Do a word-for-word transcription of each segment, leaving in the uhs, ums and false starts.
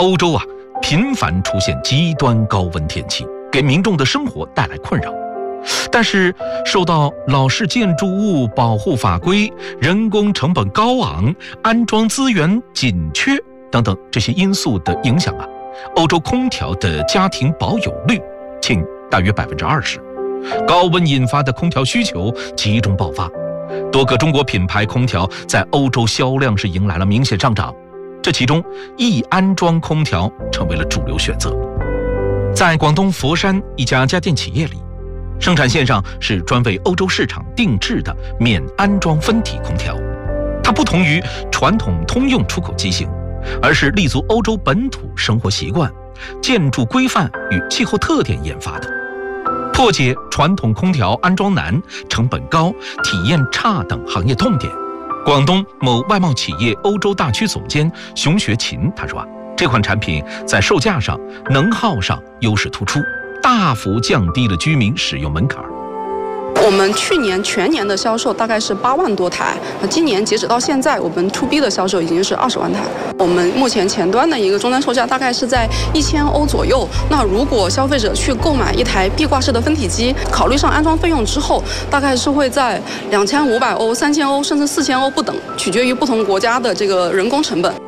欧洲啊，频繁出现极端高温天气，给民众的生活带来困扰。但是受到老式建筑物保护法规、人工成本高昂、安装资源紧缺等等这些因素的影响啊，欧洲空调的家庭保有率仅大约百分之二十，高温引发的空调需求集中爆发，多个中国品牌空调在欧洲销量是迎来了明显上涨，这其中易安装空调成为了主流选择。在广东佛山一家家电企业里，生产线上是专为欧洲市场定制的免安装分体空调，它不同于传统通用出口机型，而是立足欧洲本土生活习惯、建筑规范与气候特点研发的，破解传统空调安装难、成本高、体验差等行业痛点。广东某外贸企业欧洲大区总监熊学勤他说啊，这款产品在售价上、能耗上优势突出，大幅降低了居民使用门槛。 我们去年全年的销售大概是八万多台，今年截止到现在，我们 to B 的销售已经是二十万台。我们目前前端的一个终端售价大概是在一千欧左右。那如果消费者去购买一台壁挂式的分体机，考虑上安装费用之后，大概是会在两千五百欧、三千欧甚至四千欧不等，取决于不同国家的这个人工成本。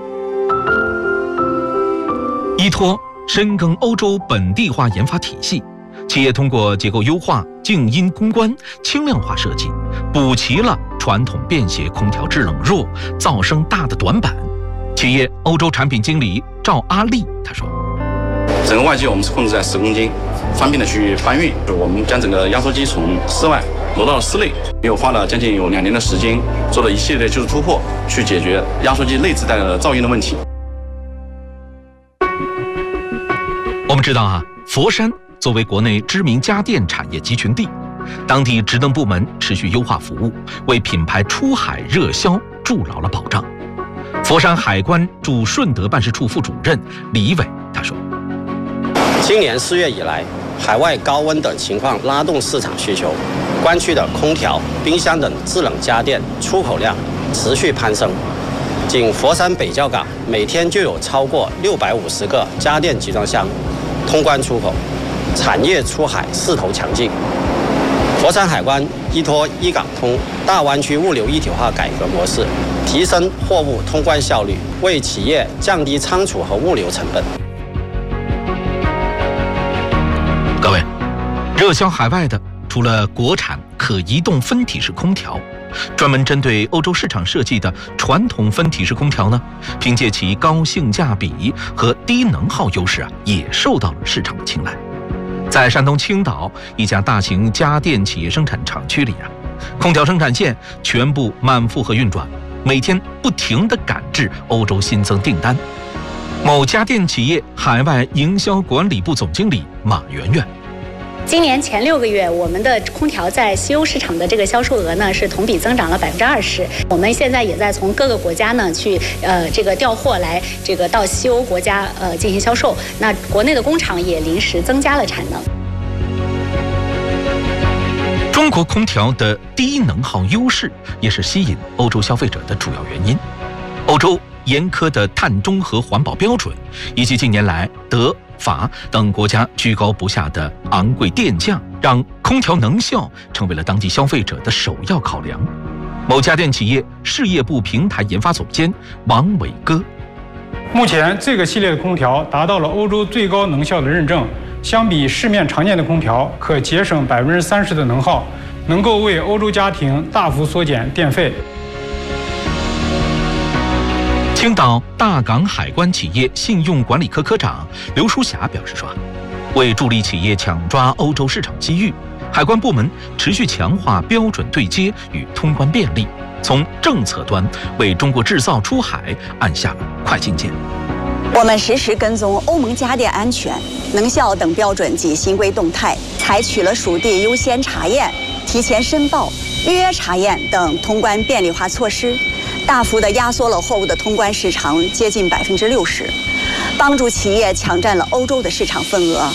依托深耕欧洲本地化研发体系，企业通过结构优化、静音公关、轻量化设计，补齐了传统便携空调制冷弱、噪声大的短板。企业欧洲产品经理赵阿丽他说：“ 整个外机我们是控制在十公斤，方便的去搬运。我们将整个压缩机从室外挪到了室内，又花了将近有两年的时间，做了一系列的技术突破，去解决压缩机内置带来的噪音的问题。” 我们知道啊，佛山作为国内知名家电产业集群地，当地职能部门持续优化服务，为品牌出海热销筑牢了保障。佛山海关驻顺德办事处副主任李伟他说：“ 今年四月以来，海外高温等情况拉动市场需求，关区的空调、冰箱等制冷家电出口量持续攀升。仅佛山北窖港每天就有超过六百五十个家电集装箱通关出口，产业出海势头强劲。佛山海关依托一港通大湾区物流一体化改革模式，提升货物通关效率，为企业降低仓储和物流成本。” 各位，热销海外的除了国产可移动分体式空调，专门针对欧洲市场设计的传统分体式空调呢，凭借其高性价比和低能耗优势啊，也受到了市场的青睐。在山东青岛一家大型家电企业生产厂区里啊，空调生产线全部满负荷运转，每天不停地赶制欧洲新增订单。某家电企业海外营销管理部总经理马媛媛：“ 今年前六个月，我们的空调在西欧市场的这个销售额呢是同比增长了百分之二十。我们现在也在从各个国家呢去呃这个调货来这个到西欧国家呃进行销售。那国内的工厂也临时增加了产能。” 中国空调的低能耗优势也是吸引欧洲消费者的主要原因。欧洲严苛的碳中和环保标准，以及近年来德、法等国家居高不下的昂贵电价，让空调能效成为了当地消费者的首要考量。某家电企业事业部平台研发总监王伟歌：“ 目前这个系列的空调达到了欧洲最高能效的认证，相比市面常见的空调，可节省百分之三十的能耗，能够为欧洲家庭大幅缩减电费。” 青岛大港海关企业信用管理科科长刘淑霞表示说，为助力企业抢抓欧洲市场机遇，海关部门持续强化标准对接与通关便利，从政策端为中国制造出海按下了快进键。 我们实时跟踪欧盟家电安全、能效等标准及新规动态，采取了属地优先查验、提前申报、预约查验等通关便利化措施，大幅地压缩了货物的通关时长接近百分之六十，帮助企业抢占了欧洲的市场份额。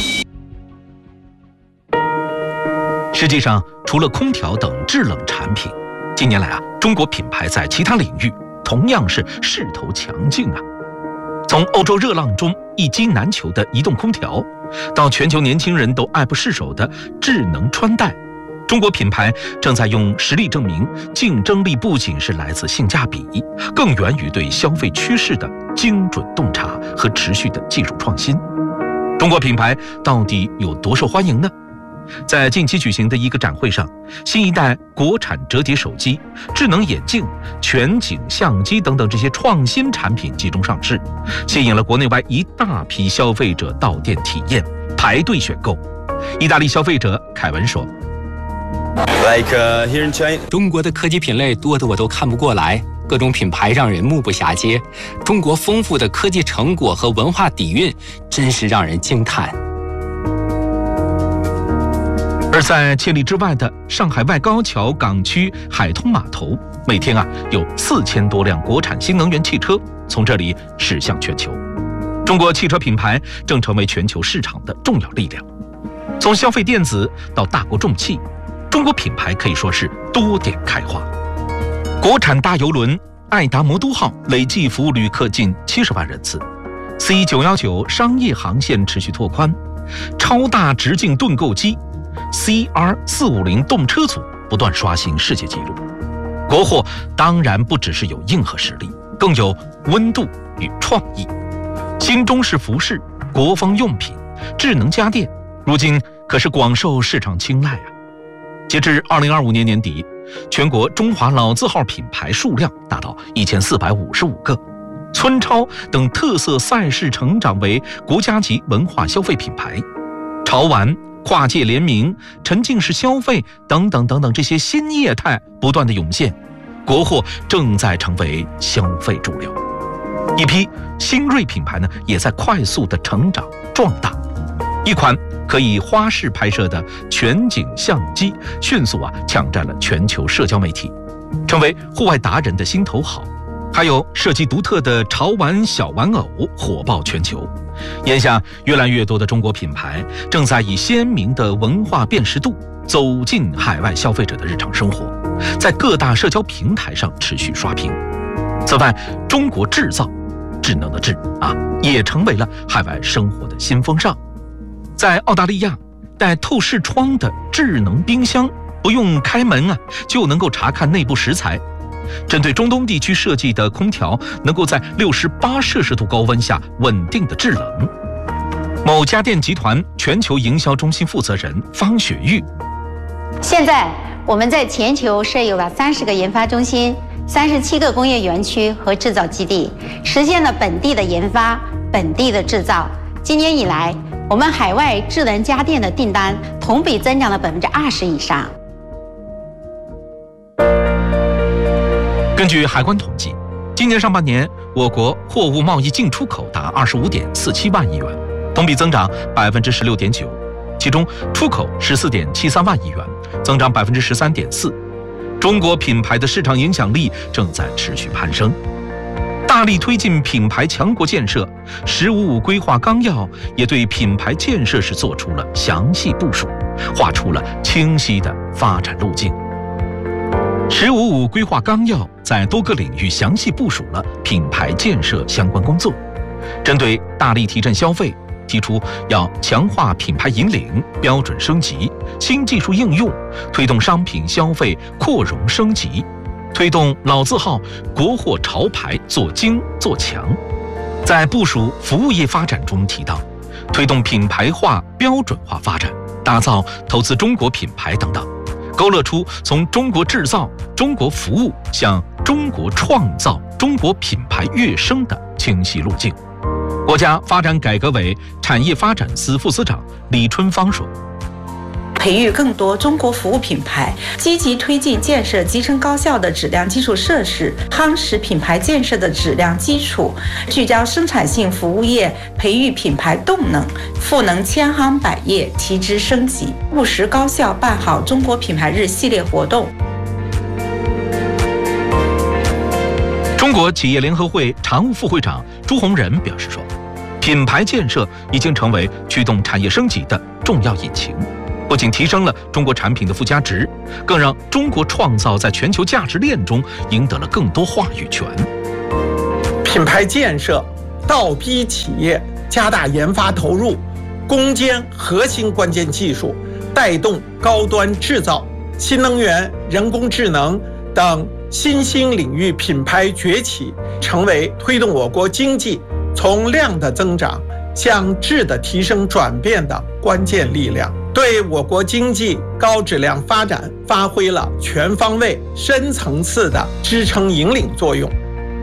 实际上，除了空调等制冷产品，近年来啊，中国品牌在其他领域同样是势头强劲啊。 从欧洲热浪中一机难求的移动空调，到全球年轻人都爱不释手的智能穿戴，中国品牌正在用实力证明，竞争力不仅是来自性价比，更源于对消费趋势的精准洞察和持续的技术创新。中国品牌到底有多受欢迎呢？在近期举行的一个展会上，新一代国产折叠手机、智能眼镜、全景相机等等这些创新产品集中上市，吸引了国内外一大批消费者到店体验、排队选购。意大利消费者凯文说， Like, uh, here in China, 中国的科技品类多得我都看不过来，各种品牌让人目不暇接。中国丰富的科技成果和文化底蕴，真是让人惊叹。 而在千里之外的上海外高桥港区海通码头，每天啊有四千多辆国产新能源汽车从这里驶向全球。中国汽车品牌正成为全球市场的重要力量。从消费电子到大国重器，中国品牌可以说是多点开花。国产大邮轮爱达魔都号累计服务旅客近七十万人次 ，C 九一九商业航线持续拓宽，超大直径盾构机 C R 四五零动车组不断刷新世界纪录。国货当然不只是有硬核实力，更有温度与创意。新中式服饰、国风用品、智能家电，如今可是广受市场青睐啊！截至二零二五年年底，全国中华老字号品牌数量达到一千四百五十五个，村超等特色赛事成长为国家级文化消费品牌，潮玩、跨界联名、沉浸式消费等等等等这些新业态不断的涌现，国货正在成为消费主流。一批新锐品牌呢，也在快速的成长壮大。一款可以花式拍摄的全景相机，迅速啊抢占了全球社交媒体，成为户外达人的心头好。还有设计独特的潮玩小玩偶火爆全球。眼下，越来越多的中国品牌正在以鲜明的文化辨识度走进海外消费者的日常生活，在各大社交平台上持续刷屏。此外，中国制造，智能的智啊，也成为了海外生活的新风尚。在澳大利亚，带透视窗的智能冰箱，不用开门啊，就能够查看内部食材。针对中东地区设计的空调，能够在六十八摄氏度高温下稳定的制冷。某家电集团全球营销中心负责人方雪玉， 现在我们在全球设有了三十个研发中心、三十七个工业园区和制造基地，实现了本地的研发、本地的制造。今年以来，我们海外智能家电的订单同比增长了百分之二十以上。 根据海关统计，今年上半年我国货物贸易进出口达二十五点四七万亿元，同比增长百分之十六点九，其中出口十四点七三万亿元，增长百分之十三点四。中国品牌的市场影响力正在持续攀升。大力推进品牌强国建设，十五五规划纲要也对品牌建设是做出了详细部署，画出了清晰的发展路径。十五五规划纲要在多个领域详细部署了品牌建设相关工作，针对大力提振消费，提出要强化品牌引领、标准升级、新技术应用，推动商品消费扩容升级，推动老字号国货潮牌做精做强。在部署服务业发展中提到，推动品牌化、标准化发展，打造投资中国品牌等等，勾勒出从中国制造、中国服务向中国创造、中国品牌跃升的清晰路径。国家发展改革委产业发展司副司长李春芳说， 培育更多中国服务品牌，积极推进建设集成高效的质量基础设施，夯实品牌建设的质量基础，聚焦生产性服务业，培育品牌动能，赋能千行百业，提质升级，务实高效办好中国品牌日系列活动。 中国企业联合会常务副会长朱洪仁表示说，品牌建设已经成为驱动产业升级的重要引擎，不仅提升了中国产品的附加值，更让中国创造在全球价值链中赢得了更多话语权。 品牌建设倒逼企业加大研发投入，攻坚核心关键技术，带动高端制造、新能源、人工智能等新兴领域品牌崛起，成为推动我国经济从量的增长向质的提升转变的关键力量，对我国经济高质量发展发挥了全方位、深层次的支撑引领作用。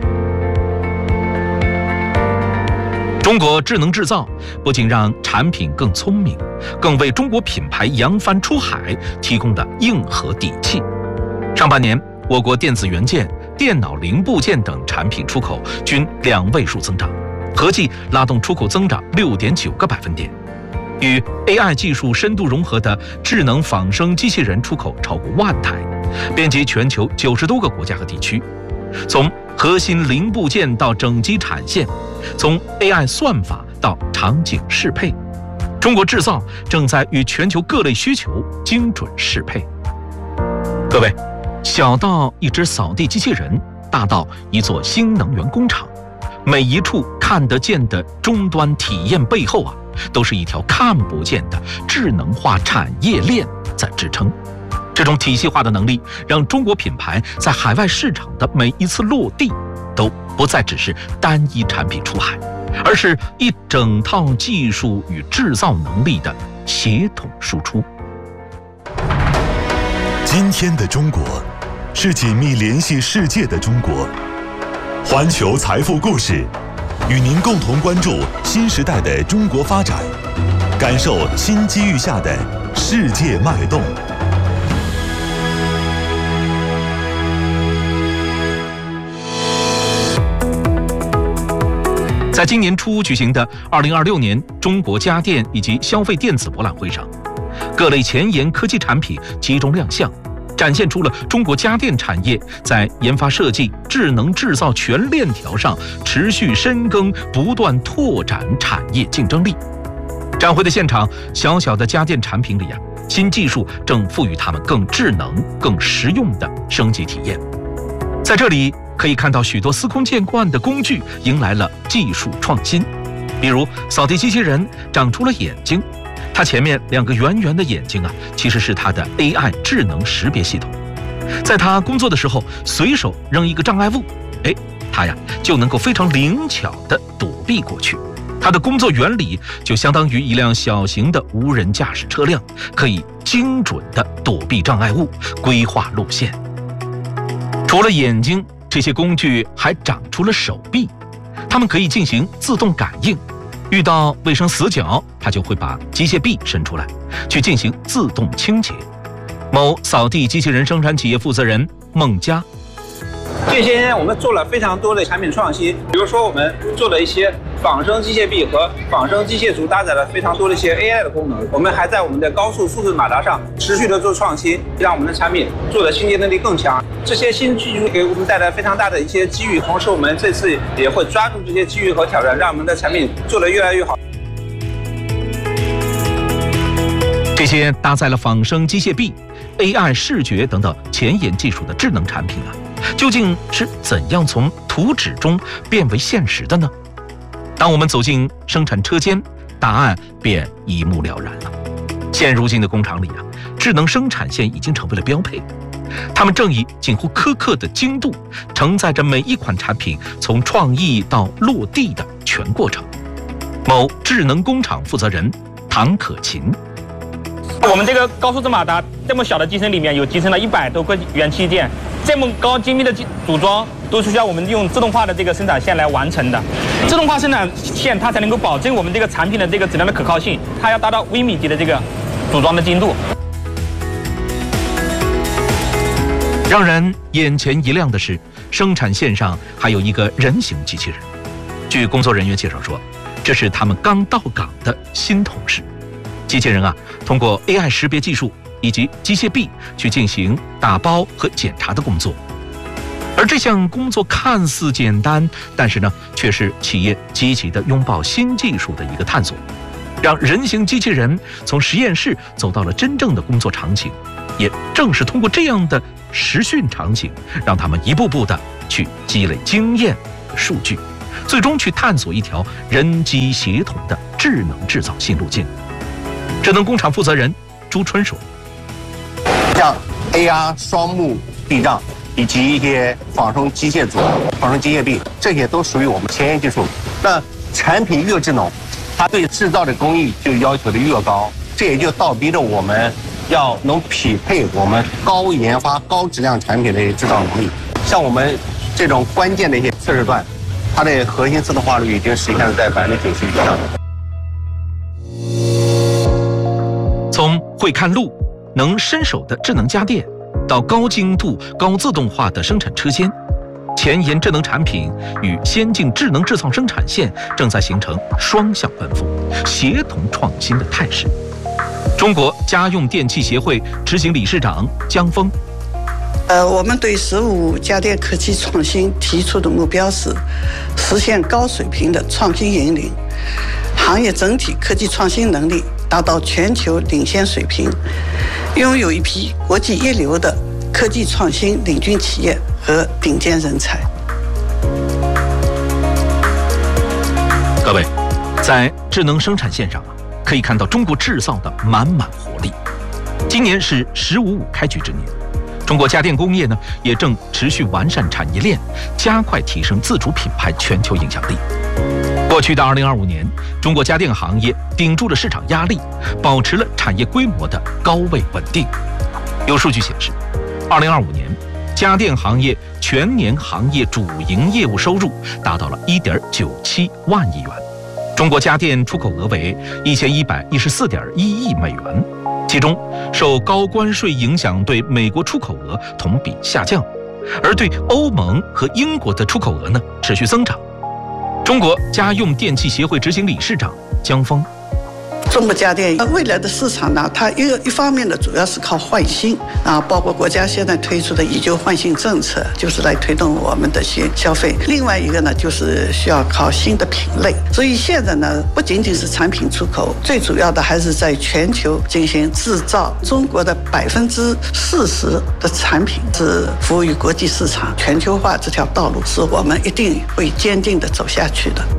中国智能制造不仅让产品更聪明，更为中国品牌扬帆出海提供了硬核底气。上半年，我国电子元件、电脑零部件等产品出口均两位数增长，合计拉动出口增长 六点九个百分点。与 A I 技术深度融合的智能仿生机器人出口超过万台，遍及全球九十多个国家和地区。从核心零部件到整机产线，从 A I 算法到场景适配，中国制造正在与全球各类需求精准适配。各位，小到一只扫地机器人，大到一座新能源工厂，每一处看得见的终端体验背后啊，都是一条看不见的智能化产业链在支撑。这种体系化的能力，让中国品牌在海外市场的每一次落地，都不再只是单一产品出海，而是一整套技术与制造能力的协同输出。 今天的中国，是紧密联系世界的中国。环球财富故事，与您共同关注新时代的中国发展，感受新机遇下的世界脉动。 在今年初举行的二零二六年中国家电以及消费电子博览会上，各类前沿科技产品集中亮相，展现出了中国家电产业在研发设计、智能制造全链条上持续深耕、不断拓展产业竞争力。展会的现场，小小的家电产品里啊，新技术正赋予它们更智能、更实用的升级体验。在这里可以看到许多司空见惯的工具迎来了技术创新，比如扫地机器人长出了眼睛，它前面两个圆圆的眼睛啊，其实是它的 A I 智能识别系统。在它工作的时候，随手扔一个障碍物，哎，它呀就能够非常灵巧地躲避过去。它的工作原理就相当于一辆小型的无人驾驶车辆，可以精准地躲避障碍物，规划路线。除了眼睛，这些工具还长出了手臂，它们可以进行自动感应，遇到卫生死角，它就会把机械臂伸出来，去进行自动清洁。某扫地机器人生产企业负责人孟佳， 这些年我们做了非常多的产品创新，比如说我们做了一些仿生机械臂和仿生机械足，搭载了非常多的一些 A I 的功能。我们还在我们的高速数字马达上持续的做创新，让我们的产品做的清洁能力更强。这些新技术给我们带来非常大的一些机遇，同时我们这次也会抓住这些机遇和挑战，让我们的产品做得越来越好。 这些搭载了仿生机械臂、A I 视觉等等前沿技术的智能产品啊，究竟是怎样从图纸中变为现实的呢？当我们走进生产车间，答案便一目了然了。现如今的工厂里啊，智能生产线已经成为了标配，它们正以近乎苛刻的精度，承载着每一款产品从创意到落地的全过程。某智能工厂负责人唐可勤， 我们这个高速自马达这么小的机身里面有集成了一百多个元器件，这么高精密的组装都是需要我们用自动化的这个生产线来完成的。自动化生产线它才能够保证我们这个产品的这个质量的可靠性，它要达到微米级的这个组装的精度。 让人眼前一亮的是，生产线上还有一个人形机器人。据工作人员介绍说，这是他们刚到岗的新同事。机器人啊，通过 A I 识别技术以及机械臂去进行打包和检查的工作。而这项工作看似简单，但是呢，却是企业积极地拥抱新技术的一个探索，让人形机器人从实验室走到了真正的工作场景。也正是通过这样的实训场景，让他们一步步地去积累经验和数据， 最终去探索一条人机协同的智能制造新路径。智能工厂负责人朱春说：“ 像 A R 双目避障以及一些仿生机械组、仿生机械臂，这些都属于我们前沿技术。那产品越智能，它对制造的工艺就要求的越高，这也就倒逼着我们要能匹配我们高研发、高质量产品的制造能力。像我们这种关键的一些测试段，它的核心自动化率已经实现了在百分之九十以上。 从会看路、能伸手的智能家电，到高精度、高自动化的生产车间，前沿智能产品与先进智能制造生产线正在形成双向奔赴、协同创新的态势。中国家用电器协会执行理事长江峰。 呃，我们对“十五”家电科技创新提出的目标是实现高水平的创新引领，行业整体科技创新能力达到全球领先水平，拥有一批国际一流的科技创新领军企业和顶尖人才。 各位，在智能生产线上啊，可以看到中国制造的满满活力。今年是“十五五”开局之年。中国家电工业呢，也正持续完善产业链，加快提升自主品牌全球影响力。过去的二零二五年，中国家电行业顶住了市场压力，保持了产业规模的高位稳定。有数据显示，二零二五年家电行业全年行业主营业务收入达到了一点九七万亿元，中国家电出口额为一千一百一十四点一亿美元。其中，受高关税影响，对美国出口额同比下降，而对欧盟和英国的出口额呢持续增长。中国家用电器协会执行理事长江峰。 中国家电未来的市场呢，它一个一方面呢，主要是靠换新啊，包括国家现在推出的以旧换新政策，就是来推动我们的消消费。另外一个呢，就是需要靠新的品类。所以现在呢，不仅仅是产品出口，最主要的还是在全球进行制造。中国的百分之四十的产品是服务于国际市场，全球化这条道路是我们一定会坚定的走下去的。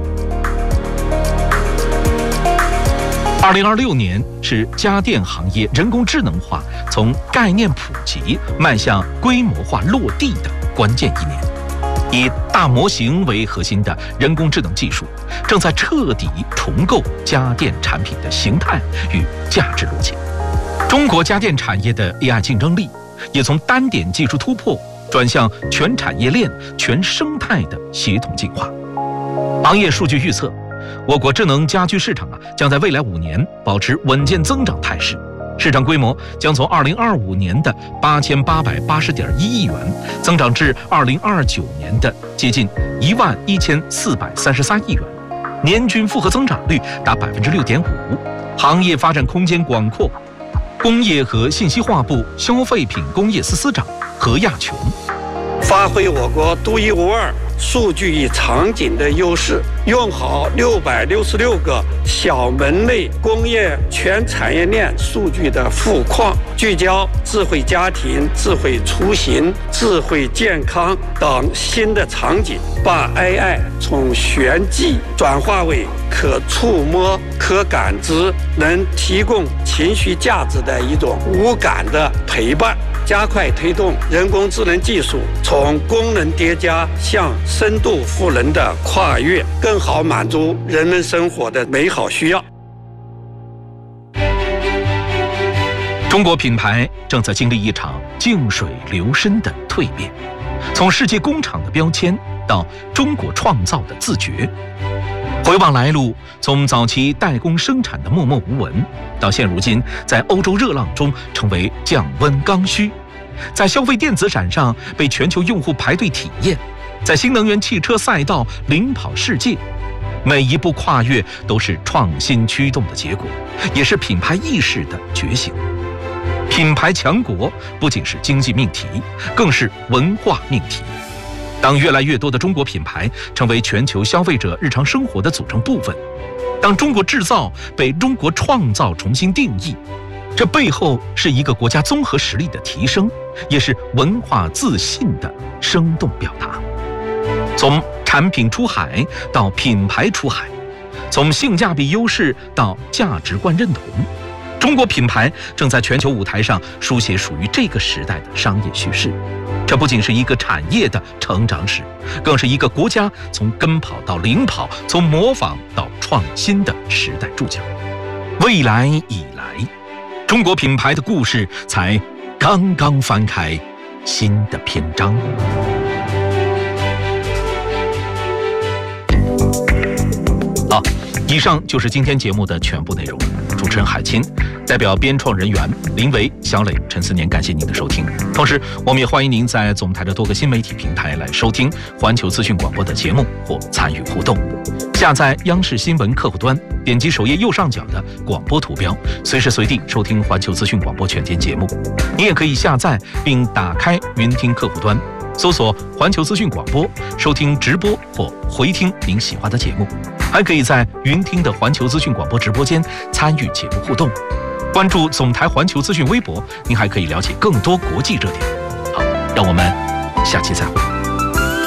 二零二六年是家电行业人工智能化从概念普及迈向规模化落地的关键一年。以大模型为核心的人工智能技术正在彻底重构家电产品的形态与价值逻辑。中国家电产业的 A I 竞争力也从单点技术突破转向全产业链、全生态的协同进化。行业数据预测，我国智能家居市场啊，将在未来五年保持稳健增长态势，市场规模将从二零二五年的八千八百八十点一亿元增长至二零二九年的接近一万一千四百三十三亿元，年均复合增长率达百分之六点五，行业发展空间广阔。工业和信息化部消费品工业司司长何亚琼， 发挥我国独一无二数据与场景的优势，用好六百六十六个小门类工业全产业链数据的富矿，聚焦智慧家庭、智慧出行、智慧健康等新的场景，把 A I 从玄机转化为可触摸、可感知，能提供情绪价值的一种无感的陪伴。加快推动人工智能技术从功能叠加向深度赋能的跨越，更好满足人们生活的美好需要。 中国品牌正在经历一场静水流深的蜕变，从世界工厂的标签到中国创造的自觉。回望来路，从早期代工生产的默默无闻，到现如今在欧洲热浪中成为降温刚需，在消费电子展上被全球用户排队体验，在新能源汽车赛道领跑世界。每一步跨越都是创新驱动的结果，也是品牌意识的觉醒。品牌强国不仅是经济命题，更是文化命题。当越来越多的中国品牌成为全球消费者日常生活的组成部分，当中国制造被中国创造重新定义，这背后是一个国家综合实力的提升，也是文化自信的生动表达。从产产品出海到品牌出海，从性价比优势到价值观认同，中国品牌正在全球舞台上书写属于这个时代的商业叙事。这不仅是一个产业的成长史，更是一个国家从跟跑到领跑，从模仿到创新的时代注脚。未来以来，中国品牌的故事才刚刚翻开新的篇章。好，以上就是今天节目的全部内容。主持人海清，代表编创人员林维、小磊、陈思年，感谢您的收听。同时，我们也欢迎您在总台的多个新媒体平台来收听环球资讯广播的节目或参与互动。下载央视新闻客户端，点击首页右上角的广播图标，随时随地收听环球资讯广播全天节目。你也可以下载并打开云听客户端，搜索环球资讯广播，收听直播或回听您喜欢的节目。还可以在云听的环球资讯广播直播间参与节目互动。关注总台环球资讯微博，您还可以了解更多国际热点。好，让我们下期再会。